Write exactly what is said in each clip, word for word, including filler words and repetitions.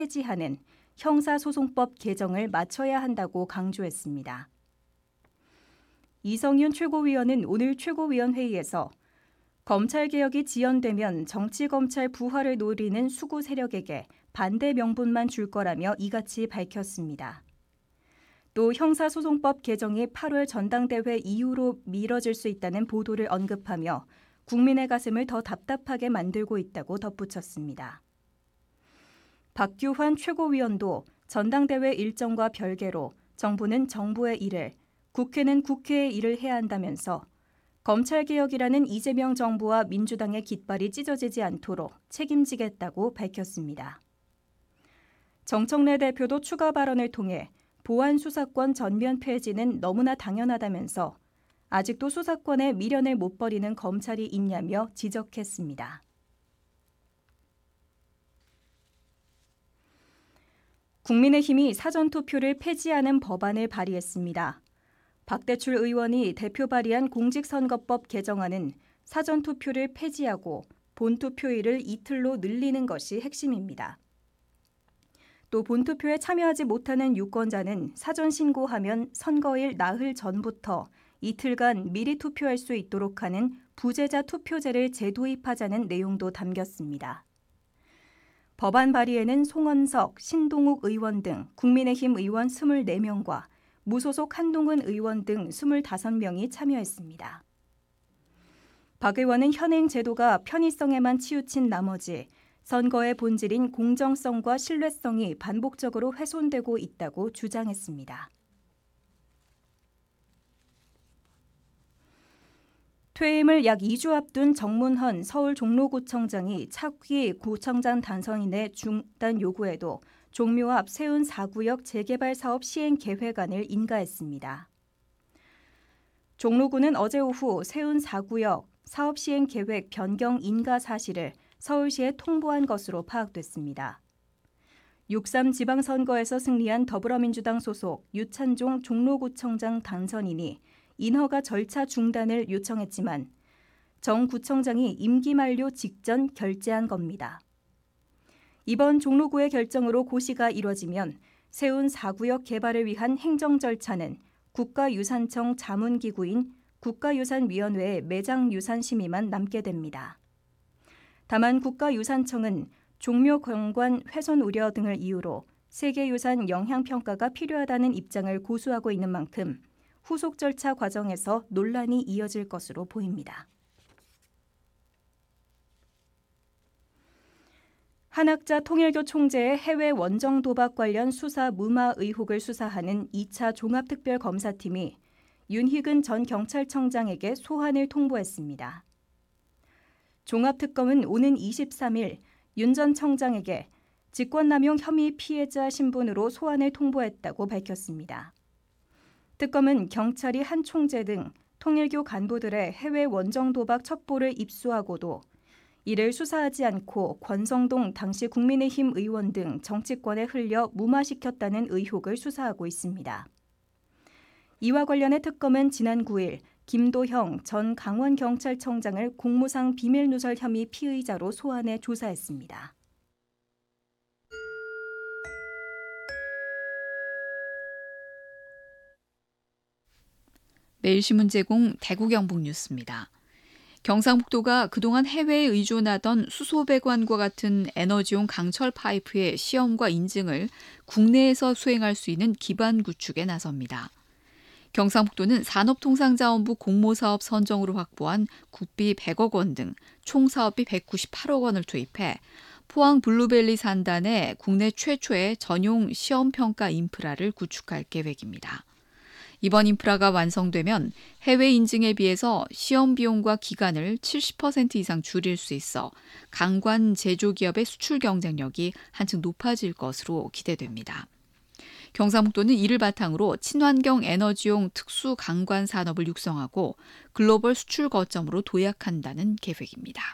폐지하는 형사소송법 개정을 마쳐야 한다고 강조했습니다. 이성윤 최고위원은 오늘 최고위원회의에서 검찰개혁이 지연되면 정치검찰 부활을 노리는 수구 세력에게 반대 명분만 줄 거라며 이같이 밝혔습니다. 또 형사소송법 개정이 팔월 전당대회 이후로 미뤄질 수 있다는 보도를 언급하며 국민의 가슴을 더 답답하게 만들고 있다고 덧붙였습니다. 박규환 최고위원도 전당대회 일정과 별개로 정부는 정부의 일을, 국회는 국회의 일을 해야 한다면서 검찰개혁이라는 이재명 정부와 민주당의 깃발이 찢어지지 않도록 책임지겠다고 밝혔습니다. 정청래 대표도 추가 발언을 통해 보안 수사권 전면 폐지는 너무나 당연하다면서 아직도 수사권에 미련을 못 버리는 검찰이 있냐며 지적했습니다. 국민의힘이 사전투표를 폐지하는 법안을 발의했습니다. 박대출 의원이 대표 발의한 공직선거법 개정안은 사전투표를 폐지하고 본투표일을 이틀로 늘리는 것이 핵심입니다. 또 본투표에 참여하지 못하는 유권자는 사전 신고하면 선거일 나흘 전부터 이틀간 미리 투표할 수 있도록 하는 부재자 투표제를 재도입하자는 내용도 담겼습니다. 법안 발의에는 송원석, 신동욱 의원 등 국민의힘 의원 이십사 명과 무소속 한동훈 의원 등 이십오 명이 참여했습니다. 박 의원은 현행 제도가 편의성에만 치우친 나머지 선거의 본질인 공정성과 신뢰성이 반복적으로 훼손되고 있다고 주장했습니다. 퇴임을 약 이 주 앞둔 정문헌 서울 종로구청장이 차기 구청장 당선인의 중단 요구에도 종묘 앞 세운 사 구역 재개발 사업 시행 계획안을 인가했습니다. 종로구는 어제 오후 세운 사 구역 사업 시행 계획 변경 인가 사실을 서울시에 통보한 것으로 파악됐습니다. 육삼 지방선거에서 승리한 더불어민주당 소속 유찬종 종로구청장 당선인이 인허가 절차 중단을 요청했지만 정 구청장이 임기 만료 직전 결재한 겁니다. 이번 종로구의 결정으로 고시가 이뤄지면 세운 사 구역 개발을 위한 행정 절차는 국가유산청 자문기구인 국가유산위원회의 매장유산심의만 남게 됩니다. 다만 국가유산청은 종묘 경관 훼손 우려 등을 이유로 세계유산 영향평가가 필요하다는 입장을 고수하고 있는 만큼 후속 절차 과정에서 논란이 이어질 것으로 보입니다. 한학자 통일교 총재의 해외 원정 도박 관련 수사 무마 의혹을 수사하는 이 차 종합특별검사팀이 윤희근 전 경찰청장에게 소환을 통보했습니다. 종합특검은 오는 이십삼 일 윤 전 청장에게 직권남용 혐의 피해자 신분으로 소환을 통보했다고 밝혔습니다. 특검은 경찰이 한 총재 등 통일교 간부들의 해외 원정 도박 첩보를 입수하고도 이를 수사하지 않고 권성동 당시 국민의힘 의원 등 정치권에 흘려 무마시켰다는 의혹을 수사하고 있습니다. 이와 관련해 특검은 지난 구 일 김도형 전 강원경찰청장을 공무상 비밀누설 혐의 피의자로 소환해 조사했습니다. 매일신문 제공 대구 경북 뉴스입니다. 경상북도가 그동안 해외에 의존하던 수소배관과 같은 에너지용 강철 파이프의 시험과 인증을 국내에서 수행할 수 있는 기반 구축에 나섭니다. 경상북도는 산업통상자원부 공모사업 선정으로 확보한 국비 백억 원 등 총 사업비 백구십팔억 원을 투입해 포항 블루벨리 산단에 국내 최초의 전용 시험평가 인프라를 구축할 계획입니다. 이번 인프라가 완성되면 해외 인증에 비해서 시험 비용과 기간을 칠십 퍼센트 이상 줄일 수 있어 강관 제조기업의 수출 경쟁력이 한층 높아질 것으로 기대됩니다. 경상북도는 이를 바탕으로 친환경 에너지용 특수 강관 산업을 육성하고 글로벌 수출 거점으로 도약한다는 계획입니다.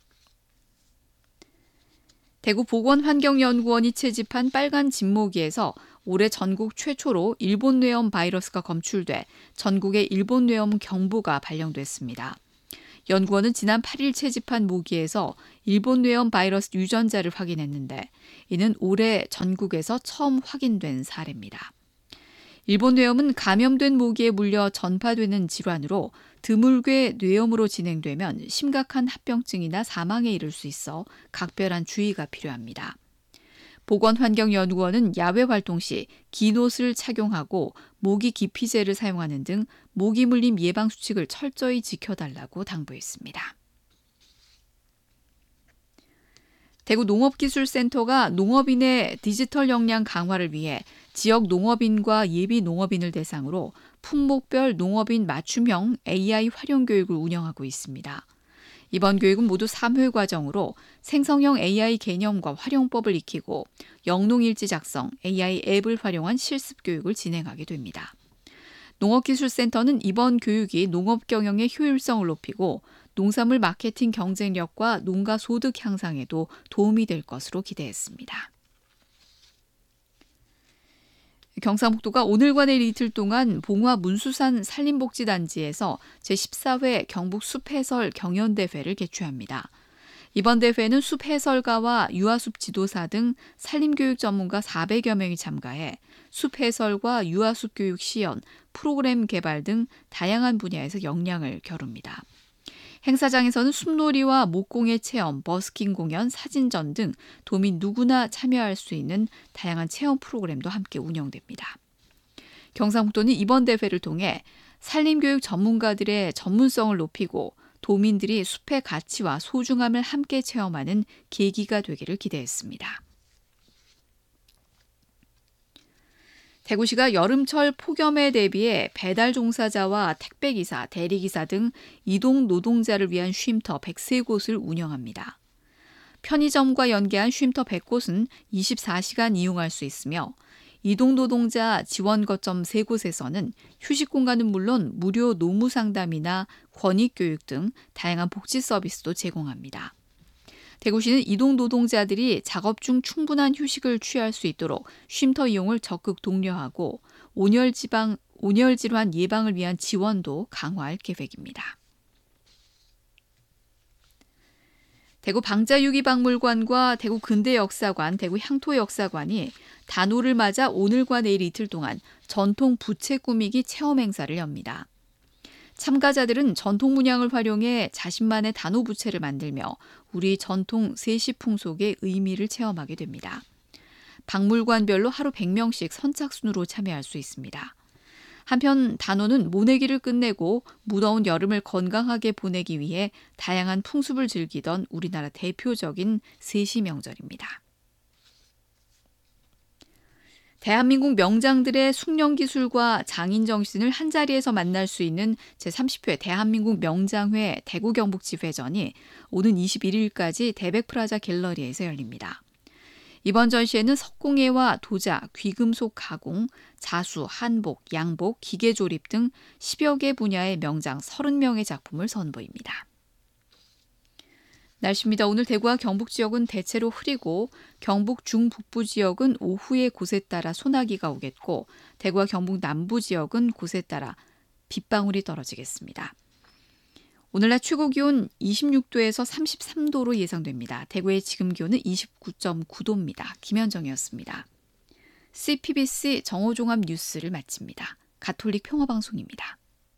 대구 보건환경연구원이 채집한 빨간 진모기에서 올해 전국 최초로 일본 뇌염 바이러스가 검출돼 전국에 일본 뇌염 경보가 발령됐습니다. 연구원은 지난 팔 일 채집한 모기에서 일본 뇌염 바이러스 유전자를 확인했는데 이는 올해 전국에서 처음 확인된 사례입니다. 일본 뇌염은 감염된 모기에 물려 전파되는 질환으로 드물게 뇌염으로 진행되면 심각한 합병증이나 사망에 이를 수 있어 각별한 주의가 필요합니다. 보건환경연구원은 야외 활동 시 긴 옷을 착용하고 모기 기피제를 사용하는 등 모기 물림 예방 수칙을 철저히 지켜달라고 당부했습니다. 대구 농업기술센터가 농업인의 디지털 역량 강화를 위해 지역 농업인과 예비 농업인을 대상으로 품목별 농업인 맞춤형 에이아이 활용 교육을 운영하고 있습니다. 이번 교육은 모두 삼 회 과정으로 생성형 에이아이 개념과 활용법을 익히고 영농일지 작성, 에이아이 앱을 활용한 실습 교육을 진행하게 됩니다. 농업기술센터는 이번 교육이 농업 경영의 효율성을 높이고 농산물 마케팅 경쟁력과 농가 소득 향상에도 도움이 될 것으로 기대했습니다. 경상북도가 오늘과 내일 이틀 동안 봉화 문수산 산림복지단지에서 제십사 회 경북 숲해설 경연대회를 개최합니다. 이번 대회는 숲해설가와 유아숲 지도사 등 산림교육 전문가 사백여 명이 참가해 숲해설과 유아숲 교육 시연, 프로그램 개발 등 다양한 분야에서 역량을 겨룹니다. 행사장에서는 숲놀이와 목공예 체험, 버스킹 공연, 사진전 등 도민 누구나 참여할 수 있는 다양한 체험 프로그램도 함께 운영됩니다. 경상북도는 이번 대회를 통해 산림교육 전문가들의 전문성을 높이고 도민들이 숲의 가치와 소중함을 함께 체험하는 계기가 되기를 기대했습니다. 대구시가 여름철 폭염에 대비해 배달 종사자와 택배기사, 대리기사 등 이동 노동자를 위한 쉼터 백세 곳을 운영합니다. 편의점과 연계한 쉼터 백 곳은 이십사 시간 이용할 수 있으며 이동 노동자 지원 거점 세 곳에서는 휴식 공간은 물론 무료 노무 상담이나 권익교육 등 다양한 복지 서비스도 제공합니다. 대구시는 이동 노동자들이 작업 중 충분한 휴식을 취할 수 있도록 쉼터 이용을 적극 독려하고 온열 지방, 온열 질환 예방을 위한 지원도 강화할 계획입니다. 대구 방자유기박물관과 대구 근대역사관, 대구 향토역사관이 단오를 맞아 오늘과 내일 이틀 동안 전통 부채 꾸미기 체험 행사를 엽니다. 참가자들은 전통 문양을 활용해 자신만의 단오 부채를 만들며 우리 전통 세시풍속의 의미를 체험하게 됩니다. 박물관별로 하루 백 명씩 선착순으로 참여할 수 있습니다. 한편 단오는 모내기를 끝내고 무더운 여름을 건강하게 보내기 위해 다양한 풍습을 즐기던 우리나라 대표적인 세시 명절입니다. 대한민국 명장들의 숙련기술과 장인정신을 한자리에서 만날 수 있는 제삼십 회 대한민국 명장회 대구 경북지회전이 오는 이십일 일까지 대백프라자 갤러리에서 열립니다. 이번 전시회는 석공예와 도자, 귀금속 가공, 자수, 한복, 양복, 기계조립 등 십여 개 분야의 명장 서른 명의 작품을 선보입니다. 날씨입니다. 오늘 대구와 경북 지역은 대체로 흐리고 경북 중북부 지역은 오후에 곳에 따라 소나기가 오겠고 대구와 경북 남부 지역은 곳에 따라 빗방울이 떨어지겠습니다. 오늘 낮 최고 기온 이십육 도에서 삼십삼 도로 예상됩니다. 대구의 지금 기온은 이십구 점 구 도입니다. 김현정이었습니다. 씨피비씨 정오종합 뉴스를 마칩니다. 가톨릭 평화방송입니다.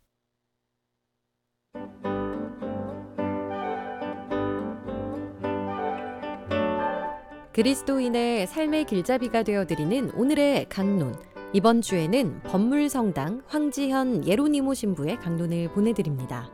그리스도인의 삶의 길잡이가 되어드리는 오늘의 강론. 이번 주에는 법물성당 황지현 예로니모 신부의 강론을 보내드립니다.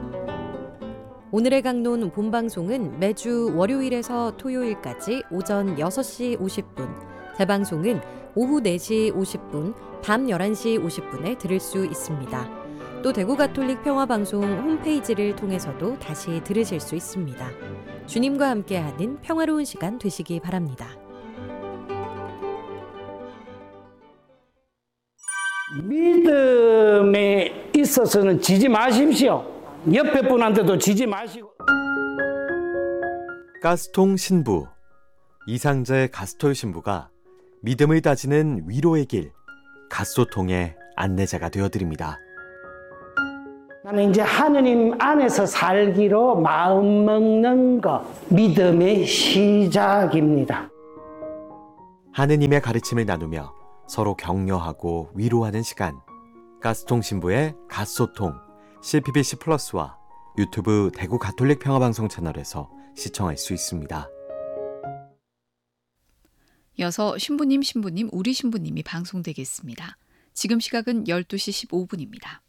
오늘의 강론 본방송은 매주 월요일에서 토요일까지 오전 여섯 시 오십 분, 재방송은 오후 네 시 오십 분, 밤 열한 시 오십 분에 들을 수 있습니다. 또 대구가톨릭 평화방송 홈페이지를 통해서도 다시 들으실 수 있습니다. 주님과 함께하는 평화로운 시간 되시기 바랍니다. 믿음에 있어서는 지지 마십시오. 옆에 분한테도 지지 마시고. 가스통 신부, 이상자의 가스톨 신부가 믿음을 다지는 위로의 길, 가소통의 안내자가 되어드립니다. 나는 이제 하느님 안에서 살기로 마음 먹는 것, 믿음의 시작입니다. 하느님의 가르침을 나누며 서로 격려하고 위로하는 시간. 가스통 신부의 갓소통, 씨피비씨 플러스와 유튜브 대구 가톨릭 평화방송 채널에서 시청할 수 있습니다. 이어서 신부님 신부님 우리 신부님이 방송되겠습니다. 지금 시각은 열두 시 십오 분입니다.